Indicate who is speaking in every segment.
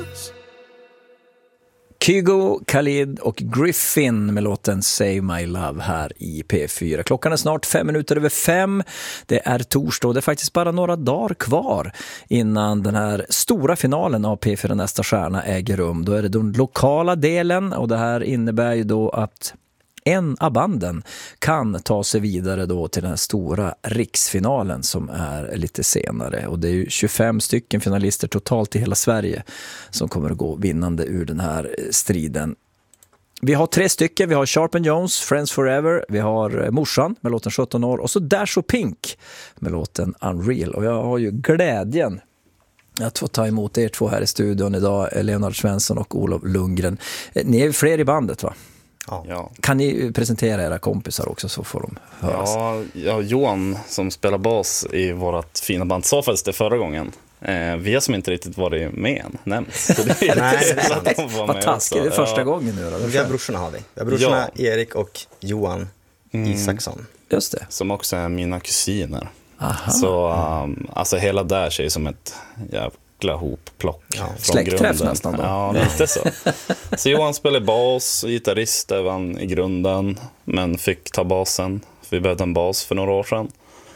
Speaker 1: Kygo, Khalid och Griffin med låten Save My Love här i P4. Klockan är snart 5:05. Det är torsdag och det är faktiskt bara några dagar kvar innan den här stora finalen av P4 Nästa Stjärna äger rum. Då är det den lokala delen och det här innebär ju då att en av banden kan ta sig vidare då till den här stora riksfinalen som är lite senare. Och det är ju 25 stycken finalister totalt i hela Sverige som kommer att gå vinnande ur den här striden. Vi har 3 stycken. Vi har Sharp & Jones, Friends Forever. Vi har Morsan med låten 17 år. Och så Dash och Pink med låten Unreal. Och jag har ju glädjen att få ta emot er två här i studion idag. Leonard Svensson och Olof Lundgren. Ni är ju fler i bandet, va?
Speaker 2: Ja.
Speaker 1: Kan ni presentera era kompisar också så får de höras?
Speaker 2: Ja, Johan som spelar bas i vårt fina band sa faktiskt det förra gången. Vi har som inte riktigt varit med än nämnt.
Speaker 1: Vad taskigt, det är första gången nu då.
Speaker 3: Vi har brorsorna har vi. Vi har brorsorna Erik och Johan Isaksson.
Speaker 1: Just det.
Speaker 2: Som också är mina kusiner.
Speaker 1: Aha.
Speaker 2: Så alltså hela där är som ett jävla hopplock.
Speaker 3: Ja.
Speaker 1: Släktträff nästan då.
Speaker 2: Ja, lite så. Så Johan spelar bas och gitarrist även i grunden, men fick ta basen. Vi behövde en bas för några år sedan.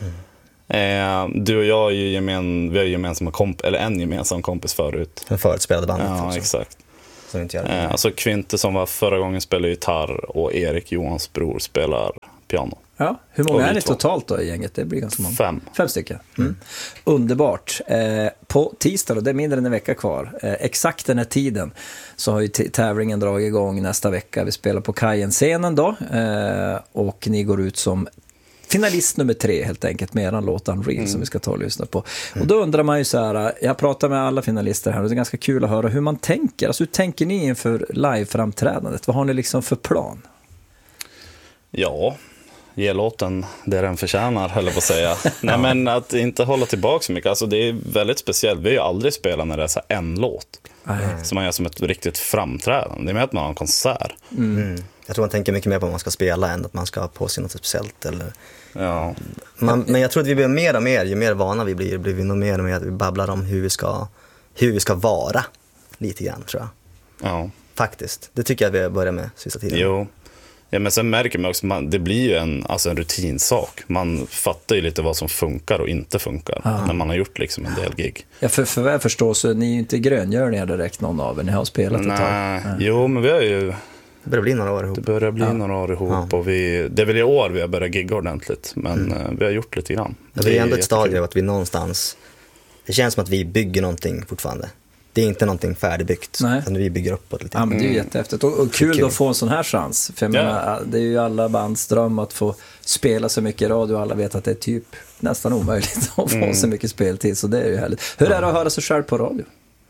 Speaker 2: Du och jag är ju vi har en gemensam kompis förut.
Speaker 3: Den förut spelade bandet
Speaker 2: Ja,
Speaker 3: också.
Speaker 2: Exakt.
Speaker 3: Som inte gör
Speaker 2: Alltså Kvinte som var förra gången spelade gitarr och Erik, Johans bror, spelar piano.
Speaker 1: Ja, hur många
Speaker 2: Och
Speaker 1: är ni
Speaker 2: två.
Speaker 1: totalt då i gänget? Det blir ganska många.
Speaker 2: 5.
Speaker 1: 5 stycken. Underbart. På tisdag, då, det är mindre än en vecka kvar, exakt den här tiden så har ju tävlingen dragit igång nästa vecka. Vi spelar på Kajen-scenen då och ni går ut som finalist nummer 3 helt enkelt med eran låt Unreal som vi ska ta och lyssna på. Och då undrar man ju så här, jag pratar med alla finalister här och det är ganska kul att höra hur man tänker. Alltså hur tänker ni inför live-framträdandet? Vad har ni liksom för plan?
Speaker 2: Ja, ge låten det den förtjänar, höll jag på att säga. Nej, men att inte hålla tillbaka så mycket. Alltså det är väldigt speciellt. Vi har ju aldrig spelat när det är så här en låt. Som man gör som ett riktigt framträdande. Det är med att man har en konsert.
Speaker 3: Jag tror man tänker mycket mer på vad man ska spela än att man ska ha på sig något speciellt. Eller...
Speaker 2: Ja.
Speaker 3: Men jag tror att vi blir mer och mer, ju mer vana vi blir vi nog mer och mer att vi babblar om hur vi ska vara lite grann, tror jag.
Speaker 2: Ja.
Speaker 3: Faktiskt. Det tycker jag att vi börjar med sista tiden.
Speaker 2: Jo. Ja, men sen märker man också det blir ju en rutinsak. Man fattar ju lite vad som funkar och inte funkar när man har gjort liksom en del gig.
Speaker 1: Ja, för vad jag förstår så är ni ju inte gröngörningar direkt någon av er. Ni har spelat ett tag.
Speaker 2: Jo, men vi har ju...
Speaker 3: Det börjar bli några år ihop.
Speaker 2: Det börjar bli några år ihop och det är väl i år vi har börjat gigga ordentligt. Men vi har gjort lite grann.
Speaker 3: Det är ändå ett stadie av att vi någonstans... Det känns som att vi bygger någonting fortfarande. Det är inte någonting färdigbyggt. Utan vi bygger uppåt lite.
Speaker 1: Ja, men det är ju jättehäftigt. Och kul att få en sån här chans. För jag menar, det är ju alla bands dröm att få spela så mycket radio. Alla vet att det är typ nästan omöjligt att få så mycket speltid. Så det är ju härligt. Hur är det att höra sig själv på radio?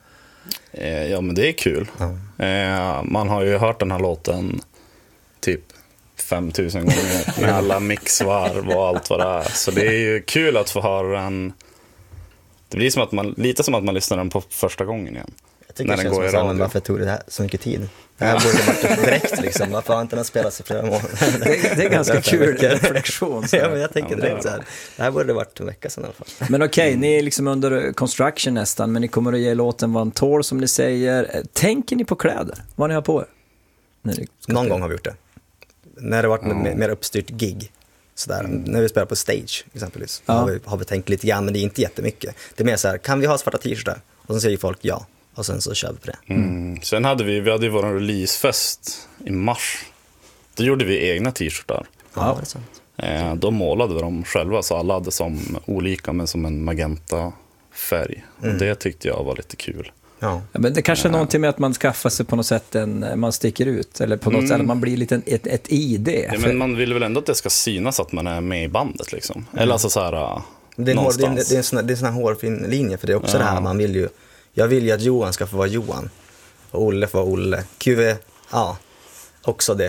Speaker 2: Ja, men det är kul. Man har ju hört den här låten typ 5000 gånger med alla mixvarv och allt vad det är. Så det är ju kul att få höra den. Det blir som att lite som att man lyssnar den på första gången igen.
Speaker 3: Jag tycker det känns som att man varför tog det här så mycket tid. Det här borde varit direkt liksom. Varför har inte den spelats i flera månader?
Speaker 1: Det är ganska kul reflektion.
Speaker 3: Ja, men jag tänker direkt så här. Det här borde varit en vecka sedan i alla fall.
Speaker 1: Men okej, ni är liksom under construction nästan. Men ni kommer att ge låten vad en tål som ni säger. Tänker ni på kläder? Vad ni har på er?
Speaker 3: Någon gång har vi gjort det. När det varit mer uppstyrt gig. Sådär. När vi spelar på stage exempelvis har vi tänkt lite grann, men det är inte jättemycket. Det är mer så här, kan vi ha svarta t-shirtar? Och sen säger folk ja, och sen så kör vi på det.
Speaker 2: Sen hade vi hade ju vår releasefest i mars. Då gjorde vi egna t-shirtar.
Speaker 3: Ja, det är sant.
Speaker 2: Då målade vi dem själva, så alla hade som olika, men som en magenta färg. Och det tyckte jag var lite kul.
Speaker 1: Ja, men det kanske är någonting med att man skaffar sig på något sätt man sticker ut eller på något sätt man blir lite ett ID.
Speaker 2: Ja, men man vill väl ändå att det ska synas att man är med i bandet liksom. Eller alltså så här
Speaker 3: det är en sån här hårfin linje, för det är också det här jag vill ju att Johan ska få vara Johan och Olle får vara Olle. QV, också det.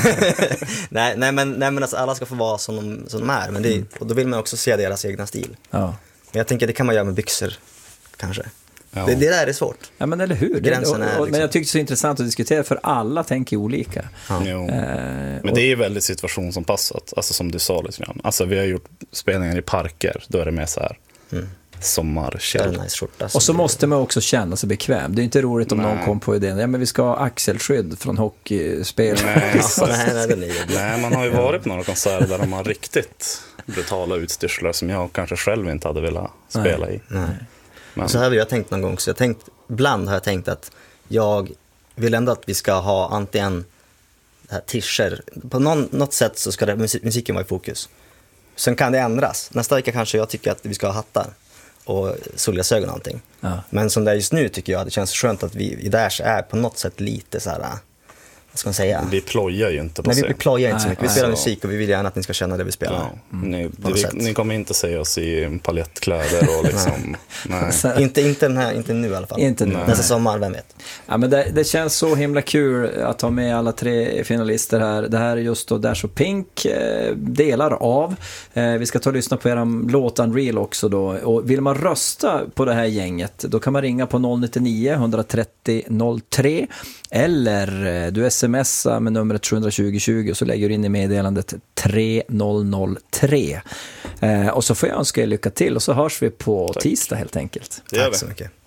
Speaker 3: nej men alltså, alla ska få vara som de är, men och då vill man också se deras egna stil. Ja. Men jag tänker det kan man göra med byxor kanske. Ja. Det där är svårt.
Speaker 1: Ja, men eller hur?
Speaker 3: Gränsen är liksom...
Speaker 1: Men jag tycker det är så intressant att diskutera, för alla tänker olika.
Speaker 2: Ja. Men det är ju väldigt situationsanpassat. Alltså som du sa lite grann. Alltså vi har gjort spelningar i parker, då är det mer så här. sommarkäll.
Speaker 3: Nice skjorta.
Speaker 1: Och så måste man också känna sig bekväm. Det är inte roligt om någon kom på idén. Ja, men vi ska ha axelskydd från hockeyspel.
Speaker 2: Nej, man har ju varit på några konserter där de har riktigt brutala utstyrslar som jag kanske själv inte hade velat spela i.
Speaker 3: Nej. Men så har jag tänkt någon gång, ibland har jag tänkt att jag vill ändå att vi ska ha antingen det här tischer. På något sätt så ska musiken vara i fokus. Sen kan det ändras. Nästa vecka kanske jag tycker att vi ska ha hattar och solglasögon och någonting. Ja. Men som det är just nu tycker jag det känns skönt att vi i Dash är på något sätt lite så här, vad ska man säga?
Speaker 2: Vi plojar ju inte på
Speaker 3: sig. Nej, vi plojar inte så mycket. Vi spelar musik och vi vill gärna att ni ska känna det vi spelar.
Speaker 2: Ja. Ni kommer inte se oss i palettkläder och liksom...
Speaker 3: nej. Inte nu i alla fall.
Speaker 1: Inte nu.
Speaker 3: Nästa sommar, vem vet?
Speaker 1: Ja, men det känns så himla kul att ha med alla 3 finalister här. Det här är just då Dash och Pink delar av. Vi ska ta och lyssna på er låt Unreal också då. Och vill man rösta på det här gänget, då kan man ringa på 099 130 03 eller du smsar med numret 72020 och så lägger du in i meddelandet 3003. Och så får jag önska er lycka till och så hörs vi på tisdag helt enkelt.
Speaker 3: Tack så mycket.